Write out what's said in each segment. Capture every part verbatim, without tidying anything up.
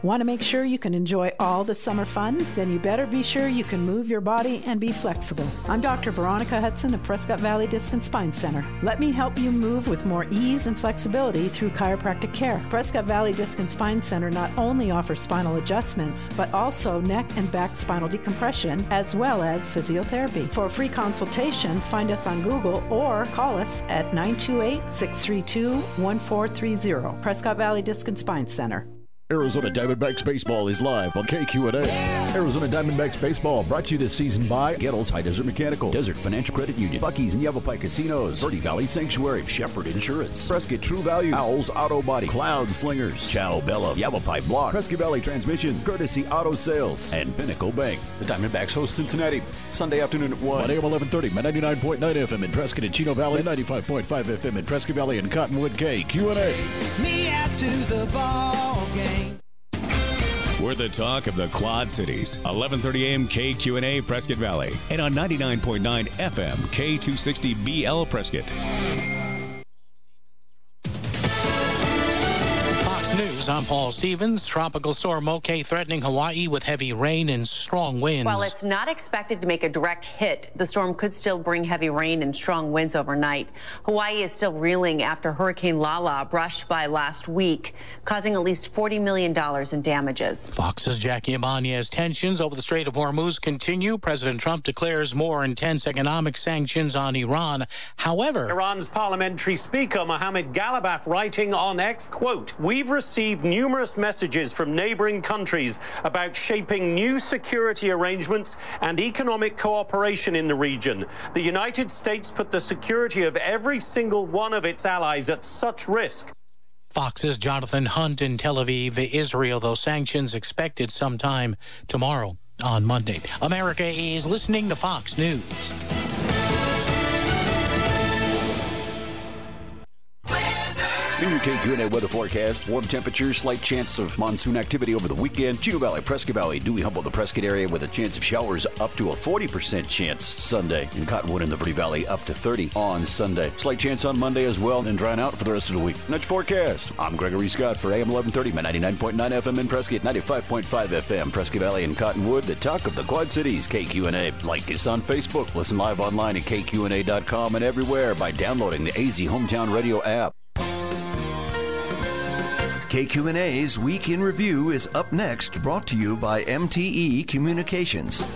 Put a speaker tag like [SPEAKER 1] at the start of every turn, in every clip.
[SPEAKER 1] Want to make sure you can enjoy all the summer fun? Then you better be sure you can move your body and be flexible. I'm Doctor Veronica Hudson of Prescott Valley Disc and Spine Center. Let me help you move with more ease and flexibility through chiropractic care. Prescott Valley Disc and Spine Center not only offers spinal adjustments, but also neck and back spinal decompression, as well as physiotherapy. For a free consultation, find us on Google or call us at nine two eight, six three two, one four three zero. Prescott Valley Disc and Spine Center.
[SPEAKER 2] Arizona Diamondbacks Baseball is live on K Q and A. Arizona Diamondbacks Baseball brought to you this season by Gettles High Desert Mechanical, Desert Financial Credit Union, Buc-ee's and Yavapai Casinos, Verde Valley Sanctuary, Shepherd Insurance, Prescott True Value, Owls Auto Body, Cloud Slingers, Chow Bella, Yavapai Block, Prescott Valley Transmission, Courtesy Auto Sales, and Pinnacle Bank. The Diamondbacks host Cincinnati Sunday afternoon at one. A M eleven thirty, ninety-nine point nine F M in Prescott and Chino Valley, ninety-five point five F M in Prescott Valley and Cottonwood. K Q and A.
[SPEAKER 3] Take me out to the ball game.
[SPEAKER 4] We're the talk of the Quad Cities. eleven thirty A M K Q and A Prescott Valley. And on ninety-nine point nine F M K two sixty B L Prescott.
[SPEAKER 5] News. I'm Paul Stevens. Tropical storm Moke threatening Hawaii with heavy rain and strong winds.
[SPEAKER 6] While it's not expected to make a direct hit, the storm could still bring heavy rain and strong winds overnight. Hawaii is still reeling after Hurricane Lala brushed by last week, causing at least forty million dollars in damages.
[SPEAKER 5] Fox's Jackie Ibanez. Tensions over the Strait of Hormuz continue. President Trump declares more intense economic sanctions on Iran. However,
[SPEAKER 7] Iran's parliamentary speaker Mohammad Ghalibaf writing on X, quote, "We've received numerous messages from neighboring countries about shaping new security arrangements and economic cooperation in the region. The United States put the security of every single one of its allies at such risk."
[SPEAKER 5] Fox's Jonathan Hunt in Tel Aviv, Israel, those sanctions expected sometime tomorrow on Monday. America is listening to Fox News.
[SPEAKER 2] In your K Q and A weather forecast, warm temperatures, slight chance of monsoon activity over the weekend. Chino Valley, Prescott Valley, Dewey, Humboldt, the Prescott area with a chance of showers up to a forty percent chance Sunday. In Cottonwood and the Verde Valley, up to thirty on Sunday. Slight chance on Monday as well, and drying out for the rest of the week. Next forecast. I'm Gregory Scott for A M eleven thirty, ninety-nine point nine F M in Prescott, ninety-five point five F M, Prescott Valley and Cottonwood, the talk of the Quad Cities, K Q and A. Like us on Facebook. Listen live online at K Q and A dot com and everywhere by downloading the A Z Hometown Radio app.
[SPEAKER 8] K Q and A's Week in Review is up next, brought to you by M T E Communications.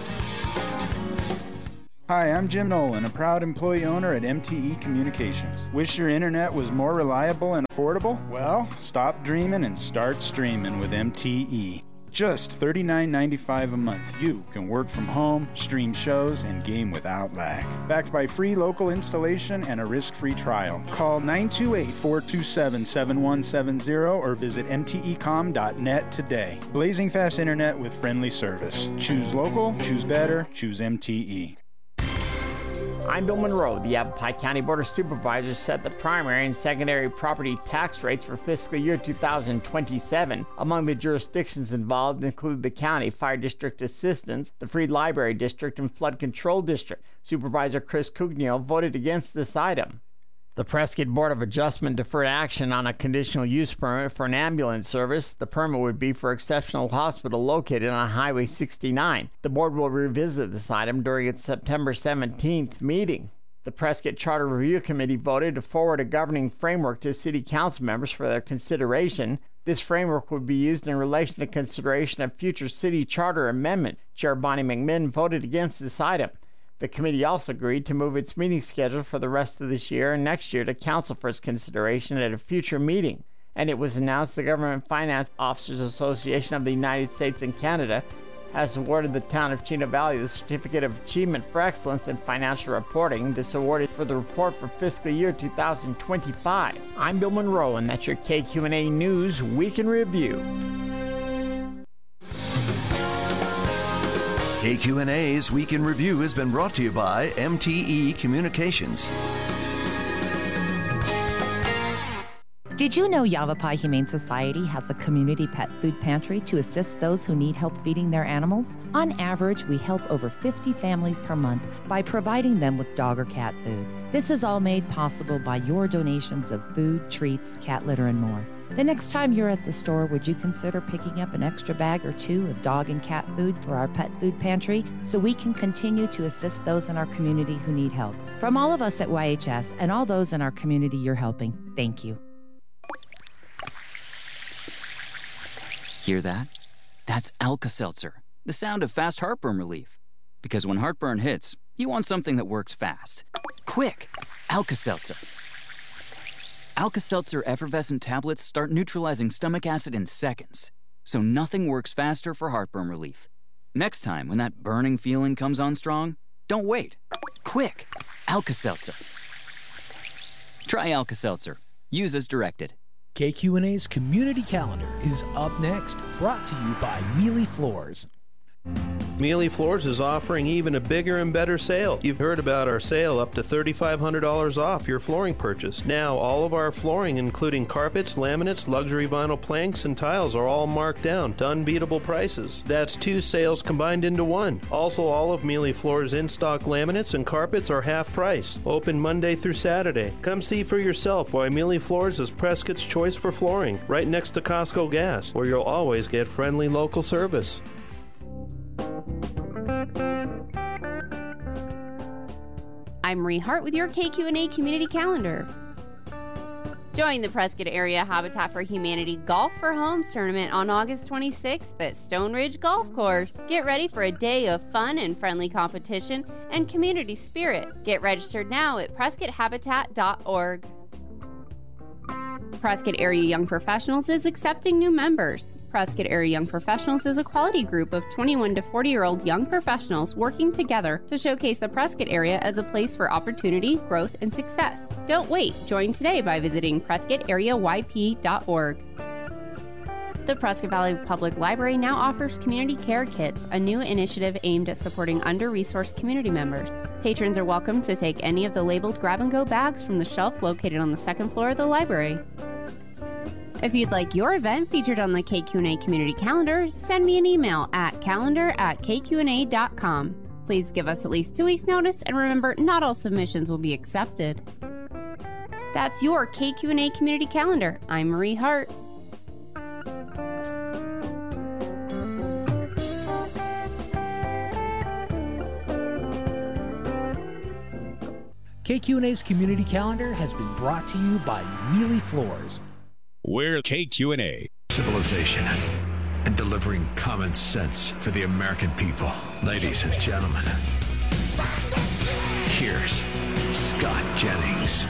[SPEAKER 9] Hi, I'm Jim Nolan, a proud employee owner at M T E Communications. Wish your internet was more reliable and affordable? Well, stop dreaming and start streaming with M T E. Just thirty-nine ninety-five a month, you can work from home, stream shows, and game without lag. Backed by free local installation and a risk-free trial. Call nine two eight, four two seven, seven one seven zero or visit M T E com dot net today. Blazing fast internet with friendly service. Choose local, choose better, choose M T E.
[SPEAKER 10] I'm Bill Monroe. The Yavapai County Board of Supervisors set the primary and secondary property tax rates for fiscal year two thousand twenty-seven. Among the jurisdictions involved include the County Fire District Assistance, the Freed Library District, and Flood Control District. Supervisor Chris Cugno voted against this item. The Prescott Board of Adjustment deferred action on a conditional use permit for an ambulance service. The permit would be for Exceptional Hospital located on Highway sixty-nine. The board will revisit this item during its September seventeenth meeting. The Prescott Charter Review Committee voted to forward a governing framework to City Council members for their consideration. This framework would be used in relation to consideration of future city charter amendments. Chair Bonnie McMinn voted against this item. The committee also agreed to move its meeting schedule for the rest of this year and next year to council for its consideration at a future meeting. And it was announced the Government Finance Officers Association of the United States and Canada has awarded the town of Chino Valley the Certificate of Achievement for Excellence in Financial Reporting. This award is for the report for fiscal year two thousand twenty-five. I'm Bill Monroe, and that's your K Q and A News Week in Review.
[SPEAKER 8] K Q and A's Week in Review has been brought to you by M T E Communications.
[SPEAKER 11] Did you know Yavapai Humane Society has a community pet food pantry to assist those who need help feeding their animals? On average, we help over fifty families per month by providing them with dog or cat food. This is all made possible by your donations of food, treats, cat litter, and more. The next time you're at the store, would you consider picking up an extra bag or two of dog and cat food for our pet food pantry so we can continue to assist those in our community who need help? From all of us at Y H S and all those in our community you're helping, thank you.
[SPEAKER 12] Hear that? That's Alka-Seltzer, the sound of fast heartburn relief. Because when heartburn hits, you want something that works fast. Quick! Alka-Seltzer. Alka-Seltzer effervescent tablets start neutralizing stomach acid in seconds, so nothing works faster for heartburn relief. Next time, when that burning feeling comes on strong, don't wait. Quick! Alka-Seltzer. Try Alka-Seltzer. Use as directed.
[SPEAKER 13] K Q N A's Community Calendar is up next, brought to you by Mealy Floors.
[SPEAKER 14] Mealy Floors is offering even a bigger and better sale. You've heard about our sale up to three thousand five hundred dollars off your flooring purchase. Now, all of our flooring, including carpets, laminates, luxury vinyl planks, and tiles, are all marked down to unbeatable prices. That's two sales combined into one. Also, all of Mealy Floors' in-stock laminates and carpets are half price. Open Monday through Saturday. Come see for yourself why Mealy Floors is Prescott's choice for flooring, right next to Costco Gas, where you'll always get friendly local service.
[SPEAKER 15] I'm Marie Hart with your K Q N A Community Calendar. Join the Prescott Area Habitat for Humanity Golf for Homes tournament on August twenty-sixth at Stone Ridge Golf Course. Get ready for a day of fun and friendly competition and community spirit. Get registered now at prescott habitat dot org. Prescott Area Young Professionals is accepting new members. Prescott Area Young Professionals is a quality group of twenty-one to forty-year-old young professionals working together to showcase the Prescott area as a place for opportunity, growth, and success. Don't wait. Join today by visiting prescott area y p dot org. The Prescott Valley Public Library now offers Community Care Kits, a new initiative aimed at supporting under-resourced community members. Patrons are welcome to take any of the labeled grab-and-go bags from the shelf located on the second floor of the library. If you'd like your event featured on the K Q N A Community Calendar, send me an email at calendar at k q n a dot com. Please give us at least two weeks' notice, and remember, not all submissions will be accepted. That's your K Q N A Community Calendar. I'm Marie Hart.
[SPEAKER 13] K Q N A's Community Calendar has been brought to you by Mealy Floors.
[SPEAKER 4] We're K Q N A.
[SPEAKER 16] Civilization and delivering common sense for the American people. Ladies and gentlemen, here's Scott Jennings.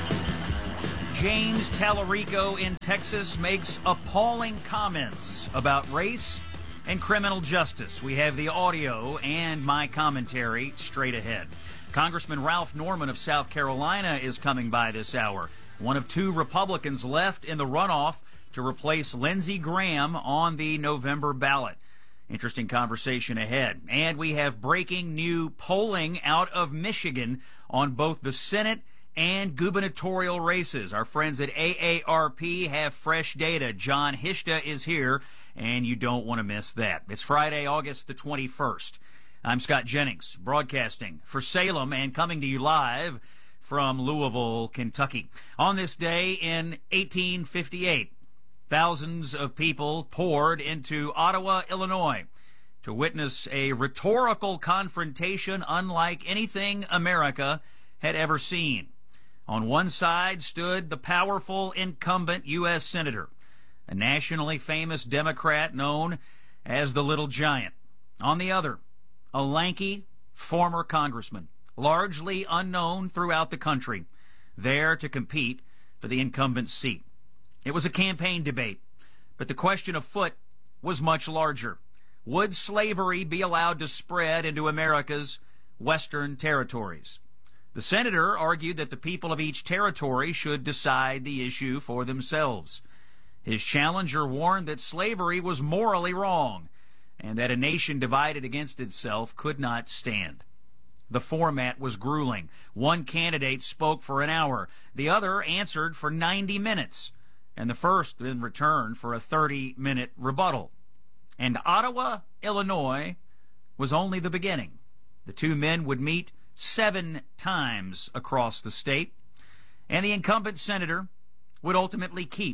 [SPEAKER 17] James Tallarico in Texas makes appalling comments about race and criminal justice. We have the audio and my commentary straight ahead. Congressman Ralph Norman of South Carolina is coming by this hour. One of two Republicans left in the runoff to replace Lindsey Graham on the November ballot. Interesting conversation ahead. And we have breaking new polling out of Michigan on both the Senate and gubernatorial races. Our friends at A A R P have fresh data. John Hishta is here, and you don't want to miss that. It's Friday, August the twenty-first. I'm Scott Jennings, broadcasting for Salem and coming to you live from Louisville, Kentucky. On this day in eighteen fifty-eight, thousands of people poured into Ottawa, Illinois, to witness a rhetorical confrontation unlike anything America had ever seen. On one side stood the powerful incumbent U S Senator, a nationally famous Democrat known as the Little Giant. On the other, a lanky former congressman, largely unknown throughout the country, there to compete for the incumbent seat. It was a campaign debate, but the question afoot was much larger. Would slavery be allowed to spread into America's western territories? The senator argued that the people of each territory should decide the issue for themselves. His challenger warned that slavery was morally wrong and that a nation divided against itself could not stand. The format was grueling. One candidate spoke for an hour. The other answered for ninety minutes. And the first in return for a thirty-minute rebuttal. And Ottawa, Illinois, was only the beginning. The two men would meet seven times across the state. And the incumbent senator would ultimately keep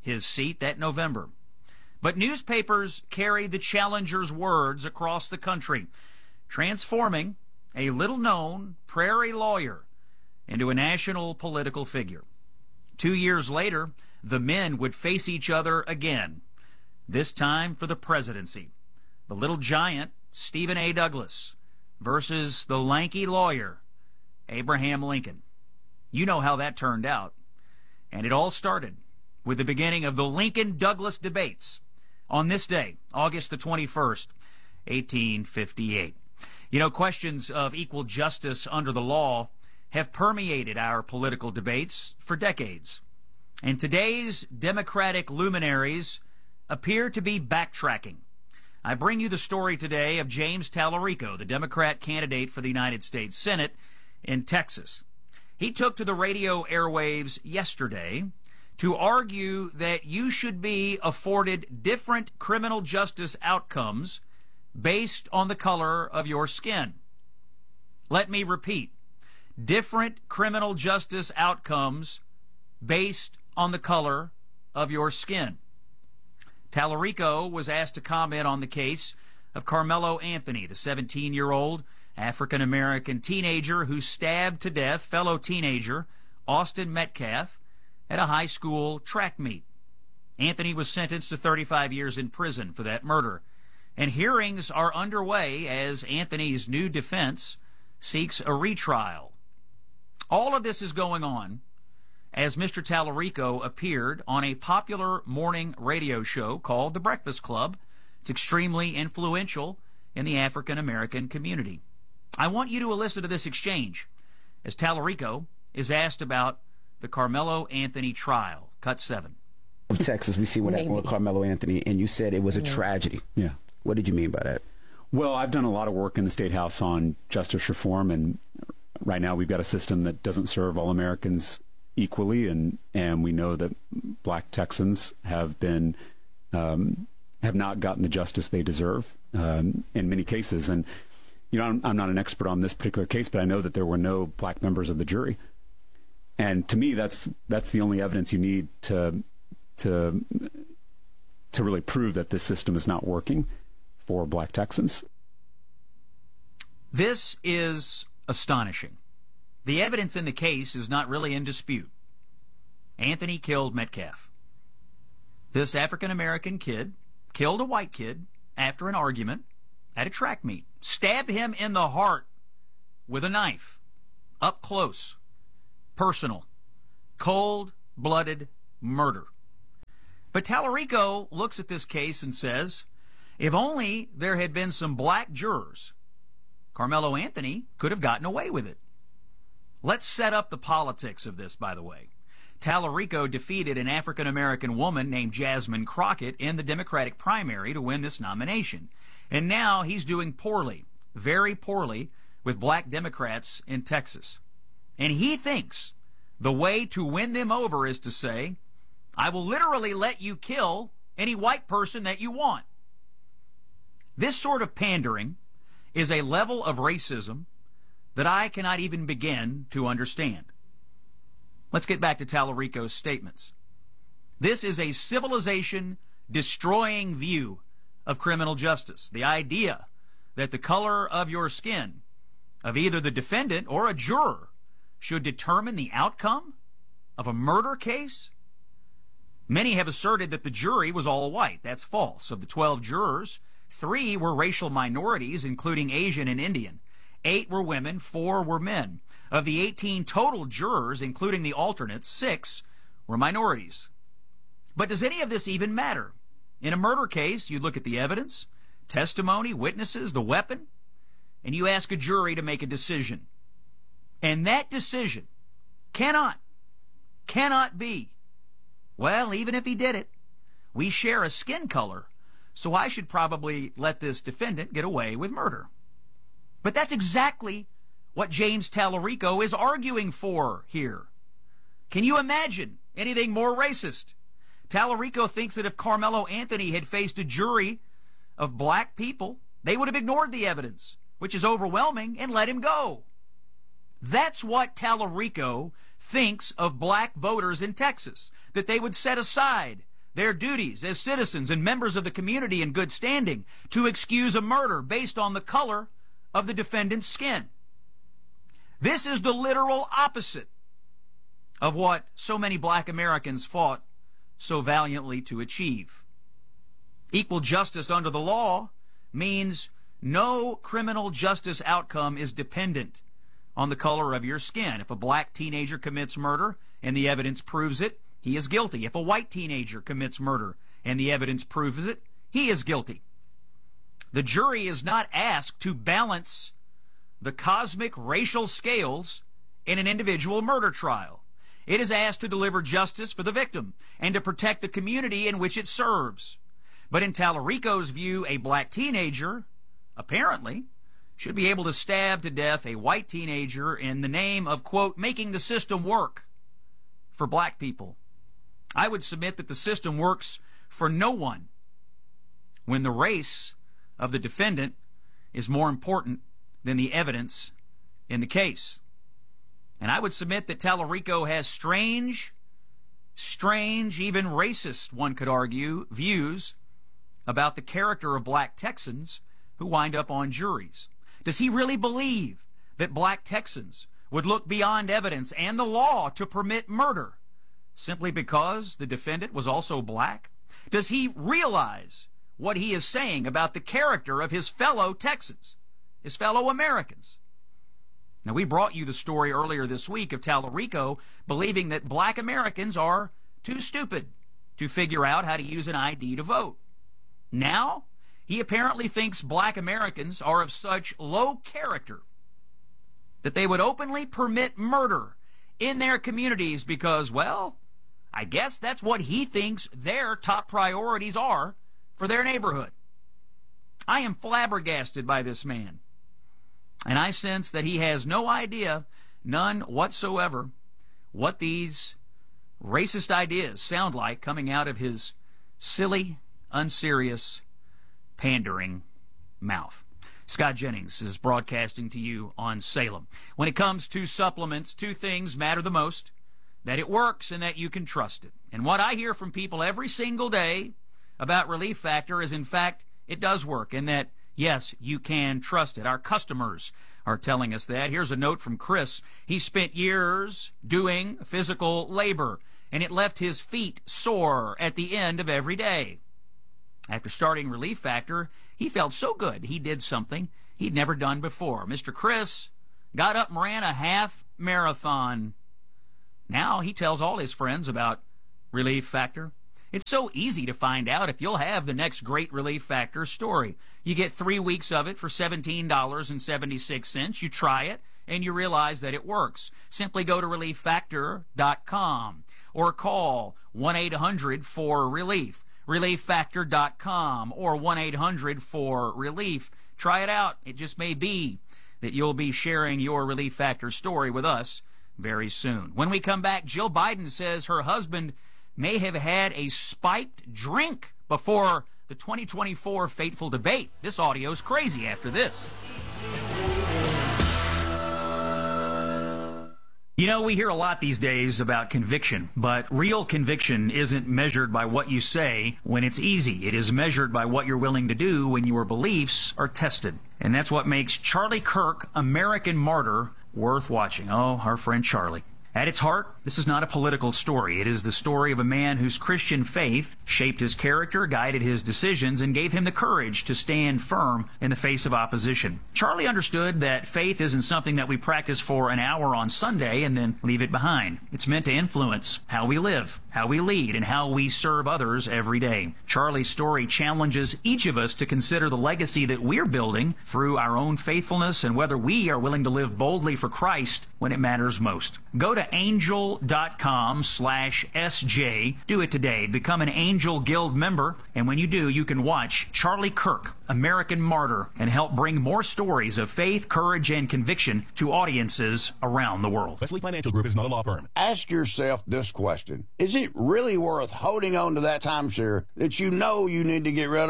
[SPEAKER 17] his seat that November. But newspapers carried the challenger's words across the country, transforming a little-known prairie lawyer into a national political figure. Two years later, the men would face each other again, this time for the presidency. The little giant, Stephen A. Douglas, versus the lanky lawyer, Abraham Lincoln. You know how that turned out. And it all started with the beginning of the Lincoln-Douglas debates on this day, August the twenty-first, eighteen fifty-eight. You know, questions of equal justice under the law have permeated our political debates for decades. And today's Democratic luminaries appear to be backtracking. I bring you the story today of James Tallarico, the Democrat candidate for the United States Senate in Texas. He took to the radio airwaves yesterday to argue that you should be afforded different criminal justice outcomes based on the color of your skin. Let me repeat. Different criminal justice outcomes based on the color of your skin. Tallarico was asked to comment on the case of Carmelo Anthony, the seventeen-year-old African-American teenager who stabbed to death fellow teenager Austin Metcalf at a high school track meet. Anthony was sentenced to thirty-five years in prison for that murder, and hearings are underway as Anthony's new defense seeks a retrial. All of this is going on as Mister Tallarico appeared on a popular morning radio show called The Breakfast Club. It's extremely influential in the African-American community. I want you to listen to this exchange as Tallarico is asked about the Carmelo Anthony trial. Cut seven.
[SPEAKER 18] Of Texas, we see what happened with Carmelo Anthony, and you said it was a tragedy.
[SPEAKER 19] Yeah.
[SPEAKER 18] What did you mean by that?
[SPEAKER 19] Well, I've done a lot of work in the State House on justice reform, and right now we've got a system that doesn't serve all Americans equally, and, and we know that black Texans have been um, have not gotten the justice they deserve um, in many cases. And you know, I'm, I'm not an expert on this particular case, but I know that there were no black members of the jury. And to me, that's that's the only evidence you need to to to really prove that this system is not working for black Texans.
[SPEAKER 17] This is astonishing. The evidence in the case is not really in dispute. Anthony killed Metcalf. This African-American kid killed a white kid after an argument at a track meet, stabbed him in the heart with a knife, up close, personal, cold-blooded murder. But Tallarico looks at this case and says, if only there had been some black jurors, Carmelo Anthony could have gotten away with it. Let's set up the politics of this, by the way. Tallarico defeated an African-American woman named Jasmine Crockett in the Democratic primary to win this nomination. And now he's doing poorly, very poorly, with black Democrats in Texas. And he thinks the way to win them over is to say, I will literally let you kill any white person that you want. This sort of pandering is a level of racism that I cannot even begin to understand. Let's get back to Tallarico's statements. This is a civilization-destroying view of criminal justice. The idea that the color of your skin, of either the defendant or a juror, should determine the outcome of a murder case? Many have asserted that the jury was all white. That's false. Of the twelve jurors, three were racial minorities, including Asian and Indian. Eight were women, four were men. Of the eighteen total jurors, including the alternates, six were minorities. But does any of this even matter? In a murder case, you look at the evidence, testimony, witnesses, the weapon, and you ask a jury to make a decision. And that decision cannot, cannot be, well, even if he did it, we share a skin color, so I should probably let this defendant get away with murder. But that's exactly what James Tallarico is arguing for here. Can you imagine anything more racist? Tallarico thinks that if Carmelo Anthony had faced a jury of black people, they would have ignored the evidence, which is overwhelming, and let him go. That's what Tallarico thinks of black voters in Texas, that they would set aside their duties as citizens and members of the community in good standing to excuse a murder based on the color of the defendant's skin. This is the literal opposite of what so many black Americans fought so valiantly to achieve. Equal justice under the law means no criminal justice outcome is dependent on the color of your skin. If a black teenager commits murder and the evidence proves it, he is guilty. If a white teenager commits murder and the evidence proves it, he is guilty. The jury is not asked to balance the cosmic racial scales in an individual murder trial. It is asked to deliver justice for the victim and to protect the community in which it serves. But in Tallarico's view, a black teenager, apparently, should be able to stab to death a white teenager in the name of, quote, making the system work for black people. I would submit that the system works for no one when the race of the defendant is more important than the evidence in the case. And I would submit that Tallarico has strange, strange, even racist, one could argue, views about the character of black Texans who wind up on juries. Does he really believe that black Texans would look beyond evidence and the law to permit murder simply because the defendant was also black? Does he realize what he is saying about the character of his fellow Texans, his fellow Americans? Now, we brought you the story earlier this week of Tallarico believing that black Americans are too stupid to figure out how to use an I D to vote. Now, he apparently thinks black Americans are of such low character that they would openly permit murder in their communities because, well, I guess that's what he thinks their top priorities are for their neighborhood. I am flabbergasted by this man. And I sense that he has no idea, none whatsoever, what these racist ideas sound like coming out of his silly, unserious, pandering mouth. Scott Jennings is broadcasting to you on Salem. When it comes to supplements, two things matter the most: that it works and that you can trust it. And what I hear from people every single day about Relief Factor is, in fact, it does work, and that yes, you can trust it. Our customers are telling us that. Here's a note from Chris. He spent years doing physical labor, and it left his feet sore at the end of every day. After starting Relief Factor, he felt so good he did something he'd never done before. Mister Chris got up and ran a half marathon. Now he tells all his friends about Relief Factor. It's so easy to find out if you'll have the next great Relief Factor story. You get three weeks of it for seventeen dollars and seventy-six cents. You try it, and you realize that it works. Simply go to relief factor dot com or call one eight hundred four relief, relief factor dot com or one eight hundred four relief. Try it out. It just may be that you'll be sharing your Relief Factor story with us very soon. When we come back, Jill Biden says her husband may have had a spiked drink before the twenty twenty-four fateful debate. This audio's crazy after this. You know, we hear a lot these days about conviction, but real conviction isn't measured by what you say when it's easy. It is measured by what you're willing to do when your beliefs are tested. And that's what makes Charlie Kirk, American Martyr, worth watching. Oh, our friend Charlie. At its heart, this is not a political story. It is the story of a man whose Christian faith shaped his character, guided his decisions, and gave him the courage to stand firm in the face of opposition. Charlie understood that faith isn't something that we practice for an hour on Sunday and then leave it behind. It's meant to influence how we live, how we lead, and how we serve others every day. Charlie's story challenges each of us to consider the legacy that we're building through our own faithfulness and whether we are willing to live boldly for Christ when it matters most. Go to angel dot com slash S J. Do it today. Become an Angel Guild member, and when you do, you can watch Charlie Kirk, American Martyr, and help bring more stories of faith, courage, and conviction to audiences around the world.
[SPEAKER 20] Wesley Financial Group is not a law firm. Ask yourself this question. Is it really worth holding on to that timeshare that you know you need to get rid of?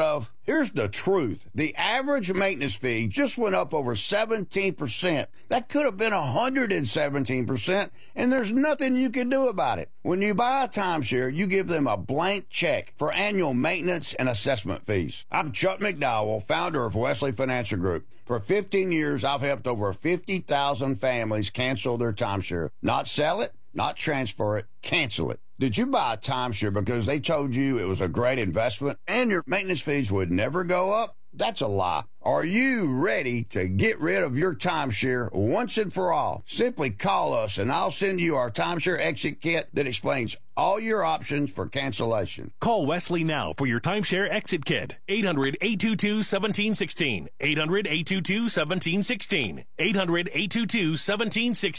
[SPEAKER 21] Here's the truth. The average maintenance fee just went up over seventeen percent. That could have been one hundred seventeen percent, and there's nothing you can do about it. When you buy a timeshare, you give them a blank check for annual maintenance and assessment fees. I'm Chuck McDowell, founder of Wesley Financial Group. For fifteen years, I've helped over fifty thousand families cancel their timeshare. Not sell it, not transfer it, cancel it. Did you buy a timeshare because they told you it was a great investment and your maintenance fees would never go up? That's a lie. Are you ready to get rid of your timeshare once and for all? Simply call us and I'll send you our timeshare exit kit that explains all your options for cancellation.
[SPEAKER 22] Call Wesley now for your timeshare exit kit. eight hundred, eight two two, one seven one six. eight hundred, eight two two, one seven one six. eight hundred, eight two two, one seven one six.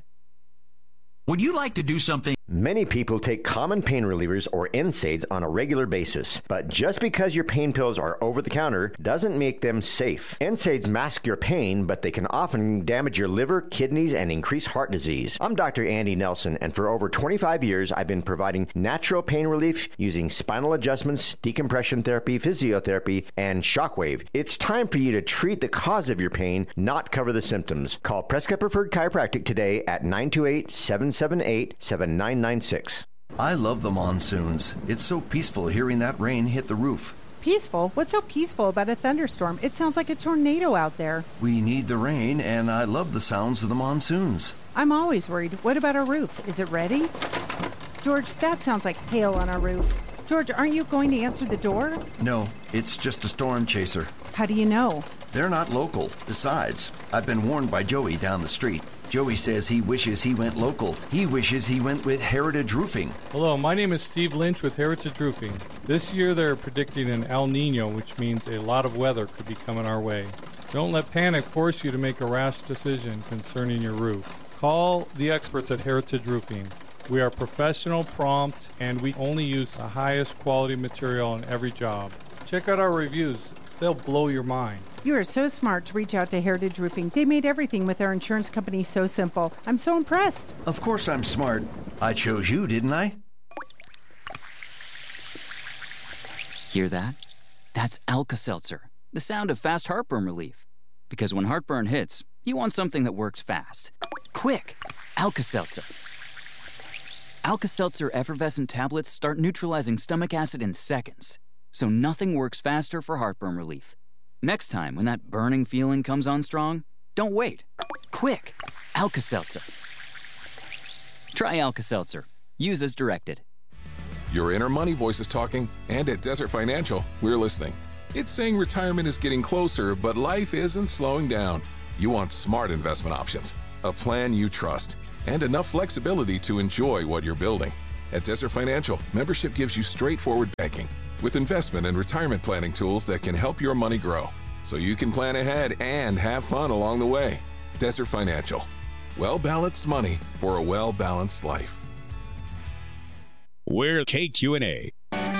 [SPEAKER 17] Would you like to do something?
[SPEAKER 23] Many people take common pain relievers or N SAIDs on a regular basis, but just because your pain pills are over the counter doesn't make them safe. N SAIDs mask your pain, but they can often damage your liver, kidneys, and increase heart disease. I'm Doctor Andy Nelson, and for over twenty-five years, I've been providing natural pain relief using spinal adjustments, decompression therapy, physiotherapy, and shockwave. It's time for you to treat the cause of your pain, not cover the symptoms. Call Prescott Preferred Chiropractic today at nine two eight, seven seven eight, seven nine nine six.
[SPEAKER 8] I love the monsoons. It's so peaceful hearing that rain hit the roof.
[SPEAKER 24] Peaceful? What's so peaceful about a thunderstorm? It sounds like a tornado out there.
[SPEAKER 8] We need the rain, and I love the sounds of the monsoons.
[SPEAKER 24] I'm always worried. What about our roof? Is it ready? George, that sounds like hail on our roof. George, aren't you going to answer the door?
[SPEAKER 8] No, it's just a storm chaser.
[SPEAKER 24] How do you know?
[SPEAKER 8] They're not local. Besides, I've been warned by Joey down the street. Joey says he wishes he went local. He wishes he went with Heritage Roofing.
[SPEAKER 25] Hello, my name is Steve Lynch with Heritage Roofing. This year they're predicting an El Nino, which means a lot of weather could be coming our way. Don't let panic force you to make a rash decision concerning your roof. Call the experts at Heritage Roofing. We are professional, prompt, and we only use the highest quality material on every job. Check out our reviews. They'll blow your mind.
[SPEAKER 24] You are so smart to reach out to Heritage Roofing. They made everything with their insurance company so simple. I'm so impressed.
[SPEAKER 8] Of course I'm smart. I chose you, didn't I?
[SPEAKER 12] Hear that? That's Alka-Seltzer, the sound of fast heartburn relief. Because when heartburn hits, you want something that works fast. Quick! Alka-Seltzer. Alka-Seltzer effervescent tablets start neutralizing stomach acid in seconds, so nothing works faster for heartburn relief. Next time, when that burning feeling comes on strong, don't wait. Quick! Alka-Seltzer. Try Alka-Seltzer. Use as directed.
[SPEAKER 26] Your inner money voice is talking, and at Desert Financial, we're listening. It's saying retirement is getting closer, but life isn't slowing down. You want smart investment options, a plan you trust, and enough flexibility to enjoy what you're building. At Desert Financial, membership gives you straightforward banking with investment and retirement planning tools that can help your money grow, so you can plan ahead and have fun along the way. Desert Financial. Well-balanced money for a well-balanced life.
[SPEAKER 4] We're K Q and A.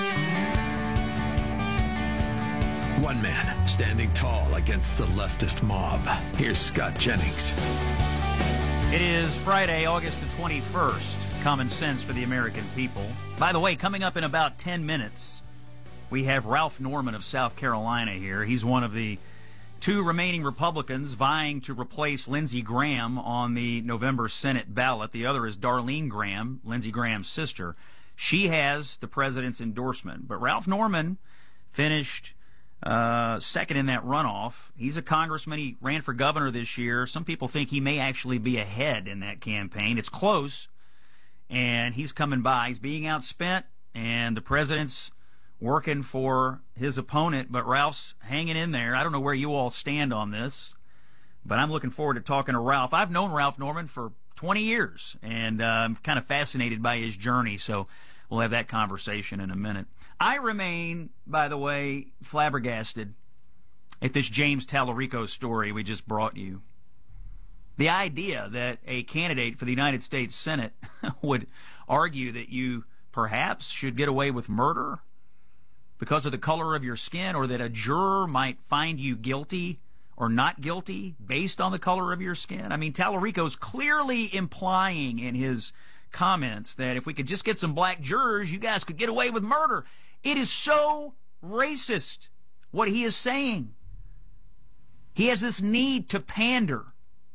[SPEAKER 16] One man standing tall against the leftist mob. Here's Scott Jennings.
[SPEAKER 17] It is Friday, August the twenty-first. Common sense for the American people. By the way, coming up in about ten minutes, we have Ralph Norman of South Carolina here. He's one of the two remaining Republicans vying to replace Lindsey Graham on the November Senate ballot. The other is Darlene Graham, Lindsey Graham's sister. She has the president's endorsement. But Ralph Norman finished uh, second in that runoff. He's a congressman. He ran for governor this year. Some people think he may actually be ahead in that campaign. It's close, and he's coming by. He's being outspent, and the president's working for his opponent, but Ralph's hanging in there. I don't know where you all stand on this, but I'm looking forward to talking to Ralph. I've known Ralph Norman for twenty years, and uh, I'm kind of fascinated by his journey, so we'll have that conversation in a minute. I remain, by the way, flabbergasted at this James Tallarico story we just brought you. The idea that a candidate for the United States Senate would argue that you perhaps should get away with murder because of the color of your skin, or that a juror might find you guilty or not guilty based on the color of your skin. I mean, Tallarico's clearly implying in his comments that if we could just get some black jurors, you guys could get away with murder. It is so racist what he is saying. He has this need to pander.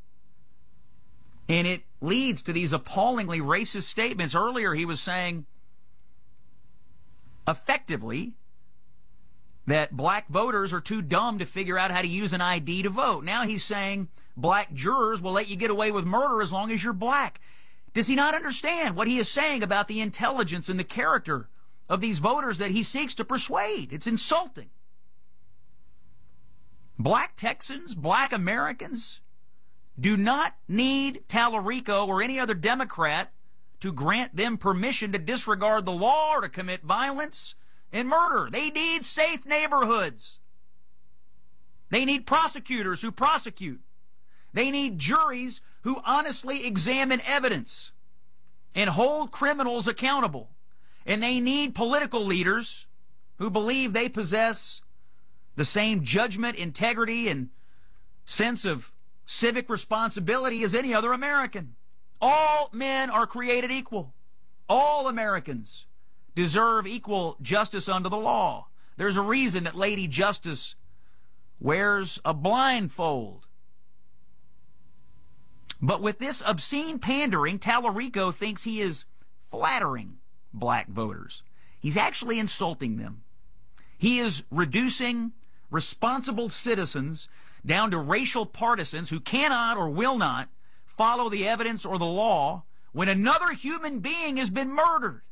[SPEAKER 17] And it leads to these appallingly racist statements. Earlier he was saying, effectively, that black voters are too dumb to figure out how to use an I D to vote. Now he's saying black jurors will let you get away with murder as long as you're black. Does he not understand what he is saying about the intelligence and the character of these voters that he seeks to persuade? It's insulting. Black Texans, black Americans do not need Tallarico or any other Democrat to grant them permission to disregard the law or to commit violence and murder. They need safe neighborhoods. They need prosecutors who prosecute. They need juries who honestly examine evidence and hold criminals accountable. And they need political leaders who believe they possess the same judgment, integrity, and sense of civic responsibility as any other American. All men are created equal. All Americans deserve equal justice under the law. There's a reason that Lady Justice wears a blindfold. But with this obscene pandering, Tallarico thinks he is flattering black voters. He's actually insulting them. He is reducing responsible citizens down to racial partisans who cannot or will not follow the evidence or the law when another human being has been murdered.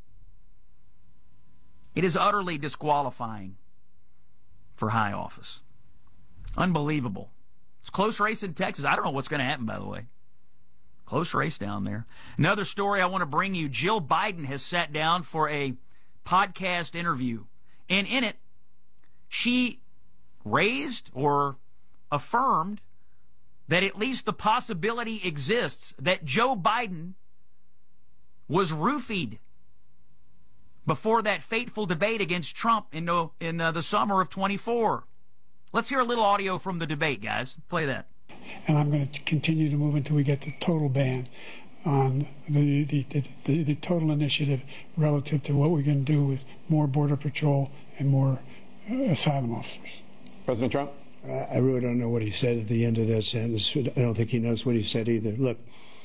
[SPEAKER 17] It is utterly disqualifying for high office. Unbelievable. It's a close race in Texas. I don't know what's going to happen, by the way. Close race down there. Another story I want to bring you. Jill Biden has sat down for a podcast interview. And in it, she raised or affirmed that at least the possibility exists that Joe Biden was roofied before that fateful debate against Trump in, no, in uh, the summer of twenty-four. Let's hear a little audio from the debate, guys. Play that.
[SPEAKER 1] And I'm going to continue to move until we get the total ban on the, the, the, the, the total initiative relative to what we're going to do with more Border Patrol and more uh, asylum officers.
[SPEAKER 2] President Trump?
[SPEAKER 3] Uh, I really don't know what he said at the end of that sentence. I don't think he knows what he said either. Look.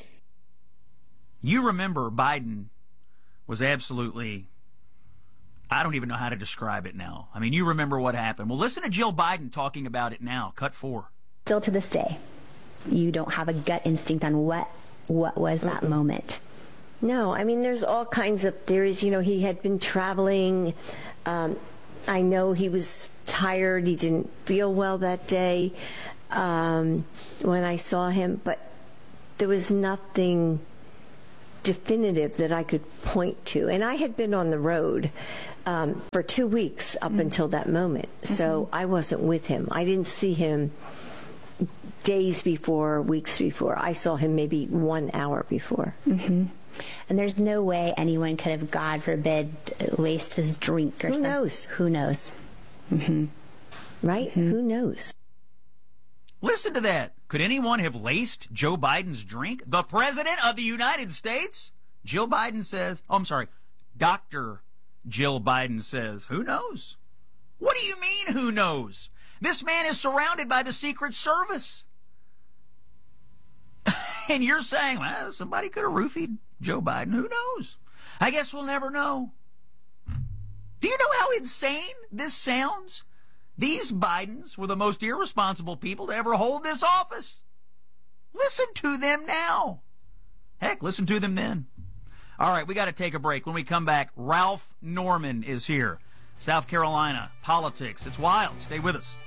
[SPEAKER 17] You remember Biden was absolutely, I don't even know how to describe it now. I mean, you remember what happened. Well, listen to Jill Biden talking about it now. Cut four.
[SPEAKER 5] Still to this day, you don't have a gut instinct on what what was that moment.
[SPEAKER 6] No, I mean, there's all kinds of theories. You know, he had been traveling. Um, I know he was tired. He didn't feel well that day um, when I saw him, but there was nothing definitive that I could point to. And I had been on the road um, for two weeks up mm-hmm. until that moment, so mm-hmm. I wasn't with him. I didn't see him days before, weeks before. I saw him maybe one hour before.
[SPEAKER 5] Mm-hmm. And there's no way anyone could have, God forbid, laced his drink or
[SPEAKER 6] Who
[SPEAKER 5] something.
[SPEAKER 6] Who knows?
[SPEAKER 5] Who knows? Mm-hmm.
[SPEAKER 6] Right? Mm-hmm. Who knows?
[SPEAKER 17] Listen to that. Could anyone have laced Joe Biden's drink? The President of the United States? Jill Biden says, oh, I'm sorry, Doctor Jill Biden says, who knows? What do you mean, who knows? This man is surrounded by the Secret Service. And you're saying, well, somebody could have roofied Joe Biden. Who knows? I guess we'll never know. Do you know how insane this sounds? These Bidens were the most irresponsible people to ever hold this office. Listen to them now. Heck, listen to them then. All right, we got to take a break. When we come back, Ralph Norman is here. South Carolina, politics. It's wild. Stay with us.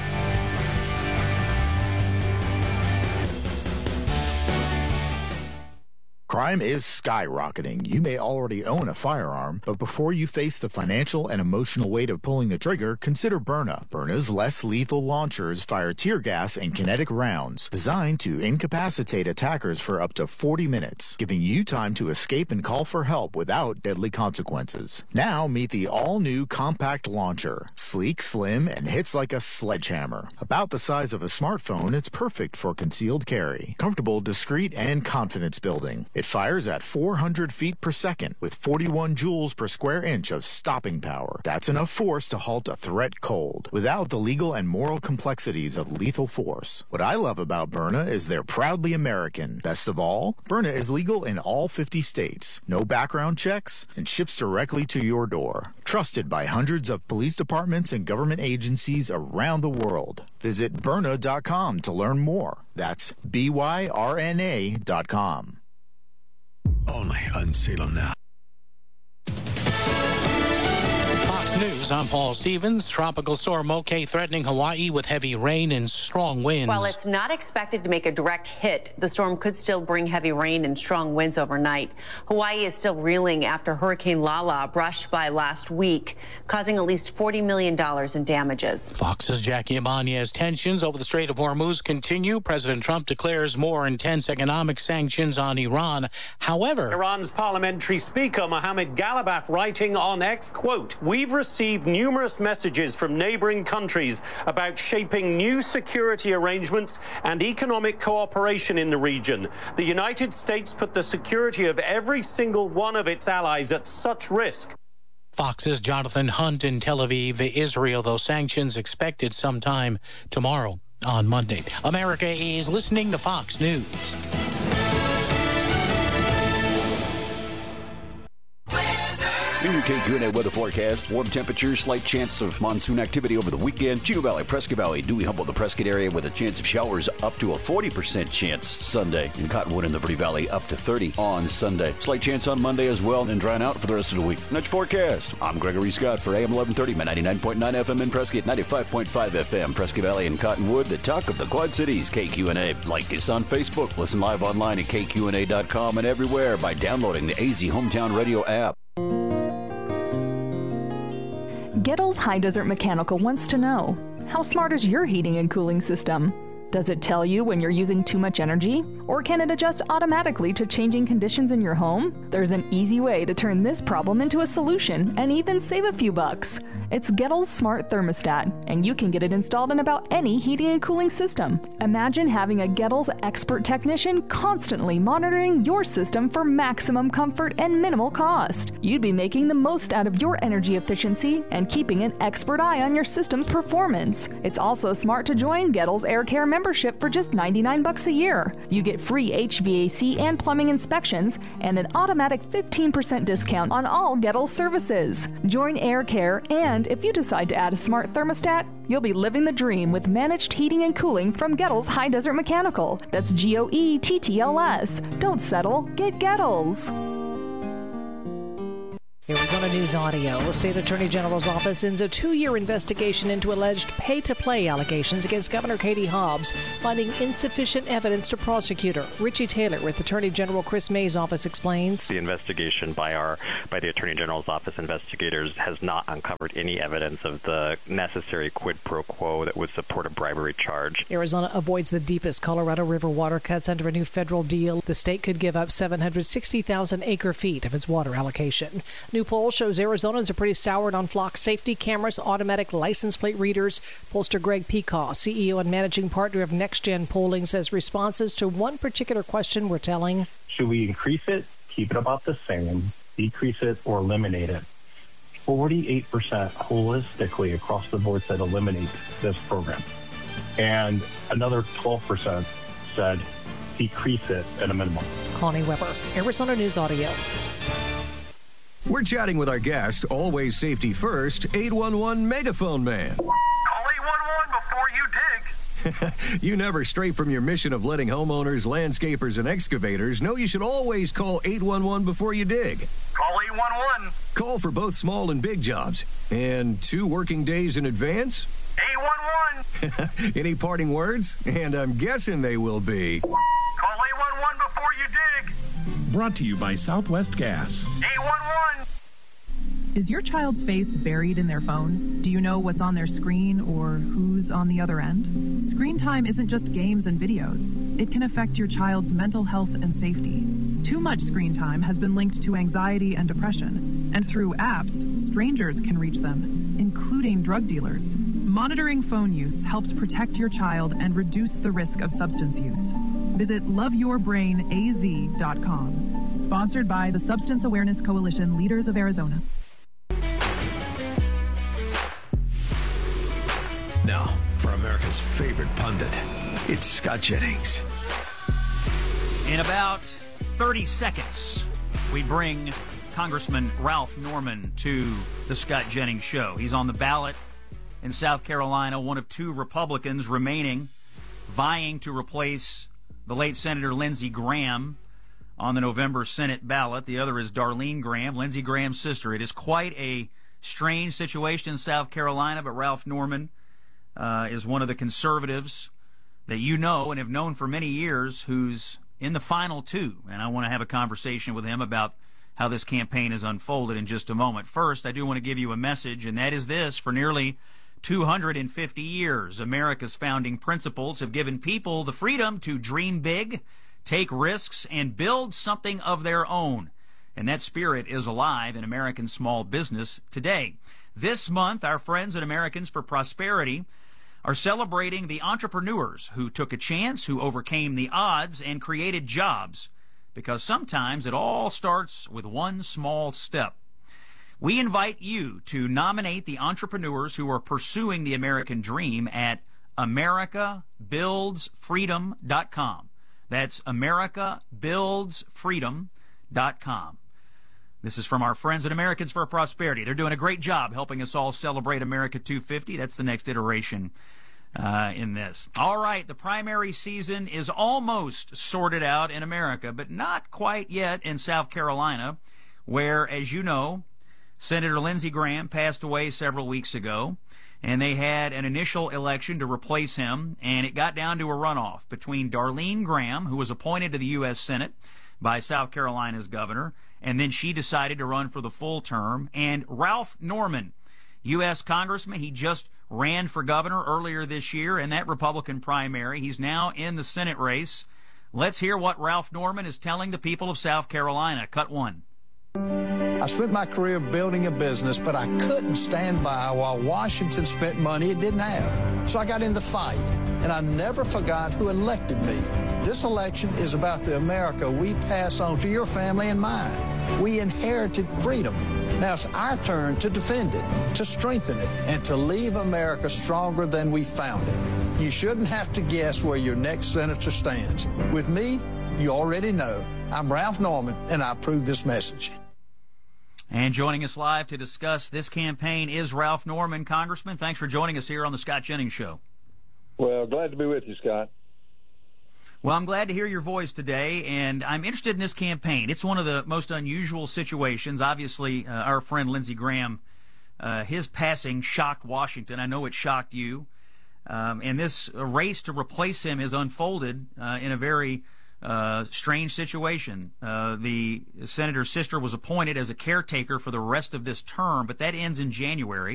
[SPEAKER 7] Crime is skyrocketing. You may already own a firearm, but before you face the financial and emotional weight of pulling the trigger, consider Byrna. Byrna's less lethal launchers fire tear gas and kinetic rounds, designed to incapacitate attackers for up to forty minutes, giving you time to escape and call for help without deadly consequences. Now meet the all-new compact launcher. Sleek, slim, and hits like a sledgehammer. About the size of a smartphone, it's perfect for concealed carry. Comfortable, discreet, and confidence-building. It fires at four hundred feet per second with forty-one joules per square inch of stopping power. That's enough force to halt a threat cold without the legal and moral complexities of lethal force. What I love about Byrna is they're proudly American. Best of all, Byrna is legal in all fifty states, no background checks, and ships directly to your door. Trusted by hundreds of police departments and government agencies around the world. Visit Byrna dot com to learn more. That's B Y R N A dot com.
[SPEAKER 16] Only on Salem Now.
[SPEAKER 2] Fox News, I'm Paul Stevens. Tropical storm Moke threatening Hawaii with heavy rain and strong winds.
[SPEAKER 9] While it's not expected to make a direct hit, the storm could still bring heavy rain and strong winds overnight. Hawaii is still reeling after Hurricane Lala brushed by last week, causing at least forty million dollars in damages.
[SPEAKER 2] Fox's Jackie Ibanez. Tensions over the Strait of Hormuz continue. President Trump declares more intense economic sanctions on Iran. However,
[SPEAKER 10] Iran's parliamentary speaker Mohammad Ghalibaf writing on X, quote, "We've received numerous messages from neighboring countries about shaping new security arrangements and economic cooperation in the region. The United States put the security of every single one of its allies at such risk."
[SPEAKER 2] Fox's Jonathan Hunt in Tel Aviv, Israel, those sanctions expected sometime tomorrow on Monday. America is listening to Fox News.
[SPEAKER 11] In your K Q and A weather forecast, warm temperatures, slight chance of monsoon activity over the weekend. Chino Valley, Prescott Valley, Dewey, Humboldt, the Prescott area with a chance of showers up to a forty percent chance Sunday. In Cottonwood and the Verde Valley, up to thirty on Sunday. Slight chance on Monday as well, and drying out for the rest of the week. Next forecast. I'm Gregory Scott for A M eleven thirty, ninety-nine point nine F M in Prescott, ninety-five point five F M. Prescott Valley and Cottonwood, the talk of the Quad Cities. K Q and A. Like us on Facebook. Listen live online at K Q and A dot com and everywhere by downloading the A Z Hometown Radio app.
[SPEAKER 14] Gettles High Desert Mechanical wants to know, how smart is your heating and cooling system? Does it tell you when you're using too much energy? Or can it adjust automatically to changing conditions in your home? There's an easy way to turn this problem into a solution and even save a few bucks. It's Gettles Smart Thermostat, and you can get it installed in about any heating and cooling system. Imagine having a Gettles expert technician constantly monitoring your system for maximum comfort and minimal cost. You'd be making the most out of your energy efficiency and keeping an expert eye on your system's performance. It's also smart to join Gettles Air Care membership for just ninety-nine bucks a year. You get free H V A C and plumbing inspections and an automatic fifteen percent discount on all Gettles services. Join Air Care, and if you decide to add a smart thermostat, you'll be living the dream with managed heating and cooling from Gettles High Desert Mechanical. That's G O E T T L S. Don't settle, get Gettles.
[SPEAKER 15] Arizona News Audio. The State Attorney General's office ends a two-year investigation into alleged pay-to-play allegations against Governor Katie Hobbs, finding insufficient evidence to prosecute her. Richie Taylor with Attorney General Chris May's office explains.
[SPEAKER 27] The investigation by our by the Attorney General's office investigators has not uncovered any evidence of the necessary quid pro quo that would support a bribery charge.
[SPEAKER 15] Arizona avoids the deepest Colorado River water cuts under a new federal deal. The state could give up seven hundred sixty thousand acre feet of its water allocation. New poll shows Arizonans are pretty soured on flock safety cameras, automatic license plate readers. Pollster Greg Peacock, C E O and managing partner of NextGen Polling, says responses to one particular question were telling.
[SPEAKER 28] Should we increase it, keep it about the same, decrease it, or eliminate it? forty-eight percent holistically across the board said eliminate this program. And another twelve percent said decrease it at a minimum.
[SPEAKER 15] Connie Weber, Arizona News Audio.
[SPEAKER 29] We're chatting with our guest, always safety first, eight one one Megaphone Man.
[SPEAKER 30] Call eight one one before you dig.
[SPEAKER 29] You never stray from your mission of letting homeowners, landscapers, and excavators know you should always call eight one one before you dig.
[SPEAKER 30] Call eight one one.
[SPEAKER 29] Call for both small and big jobs. And two working days in advance?
[SPEAKER 30] eight one one.
[SPEAKER 29] Any parting words? And I'm guessing they will be.
[SPEAKER 30] Call eight one one before you dig.
[SPEAKER 22] Brought to you by Southwest Gas.
[SPEAKER 30] eight one one.
[SPEAKER 31] Is your child's face buried in their phone? Do you know what's on their screen or who's on the other end? Screen time isn't just games and videos. It can affect your child's mental health and safety. Too much screen time has been linked to anxiety and depression, and through apps, strangers can reach them, including drug dealers. Monitoring phone use helps protect your child and reduce the risk of substance use. Visit love your brain A Z dot com. Sponsored by the Substance Awareness Coalition, Leaders of Arizona.
[SPEAKER 16] Now, for America's favorite pundit, it's Scott Jennings.
[SPEAKER 17] In about thirty seconds, we bring Congressman Ralph Norman to the Scott Jennings Show. He's on the ballot in South Carolina, one of two Republicans remaining, vying to replace the late Senator Lindsey Graham on the November Senate ballot. The other is Darlene Graham, Lindsey Graham's sister. It is quite a strange situation in South Carolina, but Ralph Norman uh, is one of the conservatives that you know and have known for many years who's in the final two. And I want to have a conversation with him about how this campaign has unfolded in just a moment. First, I do want to give you a message, and that is this. For nearly two hundred fifty years, America's founding principles have given people the freedom to dream big, take risks, and build something of their own. And that spirit is alive in American small business today. This month, our friends at Americans for Prosperity are celebrating the entrepreneurs who took a chance, who overcame the odds, and created jobs. Because sometimes it all starts with one small step. We invite you to nominate the entrepreneurs who are pursuing the American dream at America Builds Freedom dot com. That's America Builds Freedom dot com. This is from our friends at Americans for Prosperity. They're doing a great job helping us all celebrate America two fifty. That's the next iteration uh, in this. All right, the primary season is almost sorted out in America, but not quite yet in South Carolina, where, as you know, Senator Lindsey Graham passed away several weeks ago, and they had an initial election to replace him, and it got down to a runoff between Darlene Graham, who was appointed to the U S Senate by South Carolina's governor, and then she decided to run for the full term, and Ralph Norman, U S congressman. He just ran for governor earlier this year in that Republican primary. He's now in the Senate race. Let's hear what Ralph Norman is telling the people of South Carolina. Cut one.
[SPEAKER 8] I spent my career building a business, but I couldn't stand by while Washington spent money it didn't have. So I got in the fight, and I never forgot who elected me. This election is about the America we pass on to your family and mine. We inherited freedom. Now it's our turn to defend it, to strengthen it, and to leave America stronger than we found it. You shouldn't have to guess where your next senator stands. With me, you already know. I'm Ralph Norman, and I approve this message.
[SPEAKER 17] And joining us live to discuss this campaign is Ralph Norman. Congressman, thanks for joining us here on the Scott Jennings Show.
[SPEAKER 12] Well, glad to be with you, Scott.
[SPEAKER 17] Well, I'm glad to hear your voice today, and I'm interested in this campaign. It's one of the most unusual situations. Obviously, uh, our friend Lindsey Graham, uh, his passing shocked Washington. I know it shocked you. Um, and this race to replace him has unfolded uh, in a very Uh, strange situation. Uh, the senator's sister was appointed as a caretaker for the rest of this term, but that ends in January.